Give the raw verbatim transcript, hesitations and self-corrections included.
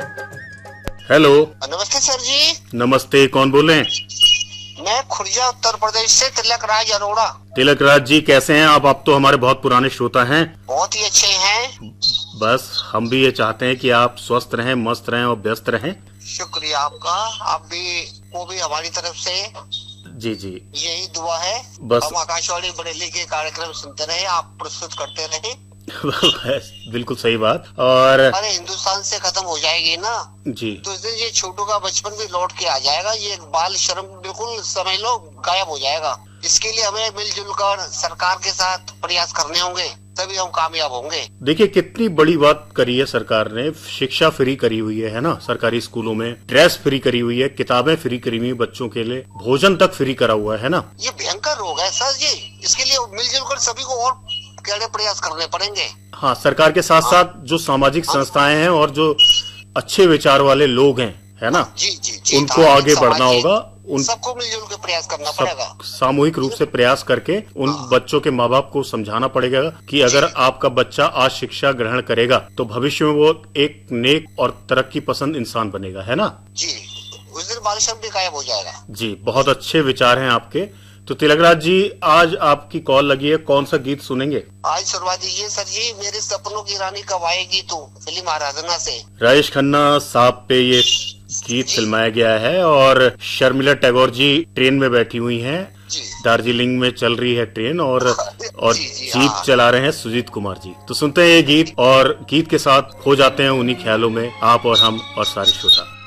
Hello. नमस्ते sir जी। नमस्ते, कौन बोल रहे हैं? मैं खुर्जा उत्तर प्रदेश से तिलक राज अरोड़ा। तिलक राज जी, कैसे हैं आप? आप तो हमारे बहुत पुराने श्रोता हैं। बहुत ही अच्छे हैं। बस हम भी ये चाहते हैं कि आप स्वस्थ रहें, मस्त रहें और व्यस्त रहें। शुक्रिया आपका। आप भी वो भी हमारी तरफ से जी जी, यही दुआ है। बस हम आकाशवाणी बरेली के कार्यक्रम सुनते रहे, आप प्रस्तुत करते रहे। बिल्कुल सही बात। और अरे हिंदुस्तान से खत्म हो जाएगी ना जी, तो इस दिन ये छोटू का बचपन भी लौट के आ जाएगा। ये बाल शर्म बिल्कुल समझ लो गायब हो जाएगा। इसके लिए हमें मिलजुल कर सरकार के साथ प्रयास करने होंगे, तभी हम कामयाब होंगे। देखिए कितनी बड़ी बात करी है सरकार ने। शिक्षा फ्री करी हुई है है ना, सरकारी स्कूलों में ड्रेस फ्री करी हुई है, किताबें फ्री करी हुई है बच्चों के लिए, भोजन तक फ्री करा हुआ है ना। ये भयंकर रोग है सर जी। इसके लिए मिलजुल कर सभी को और कड़े प्रयास करने पड़ेंगे। हाँ, सरकार के साथ साथ जो सामाजिक संस्थाएं हैं और जो अच्छे विचार वाले लोग हैं, है ना, जी जी जी, उनको आगे बढ़ना होगा। उन सबको मिलजुल के प्रयास करना पड़ेगा। सामूहिक रूप से प्रयास करके उन बच्चों के माँ बाप को समझाना पड़ेगा कि अगर आपका बच्चा आज शिक्षा ग्रहण करेगा तो भविष्य में वो एक नेक और तरक्की पसंद इंसान बनेगा, है ना। जी, उस दिन बाल शर्म भी गायब हो जाएगा। जी, बहुत अच्छे विचार हैं आपके। तो तिलकराज जी, आज आपकी कॉल लगी है, कौन सा गीत सुनेंगे? आज सुनवा दीजिए सर जी, मेरे सपनों की रानी कब आएगी तू, फिल्म आराधना से। राजेश खन्ना साहब पे ये गीत फिल्माया गया है और शर्मिला टैगोर जी ट्रेन में बैठी हुई हैं। दार्जिलिंग में चल रही है ट्रेन और और जीप चला रहे हैं सुजीत कुमार जी। तो सुनते हैं ये गीत और गीत के साथ खो जाते हैं उन्हीं ख्यालों में, आप और हम और सारे श्रोता।